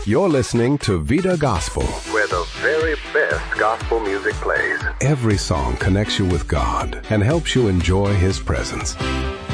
You're listening to Vida Gospel. Where the very best gospel music plays. Every song connects you with God and helps you enjoy His presence.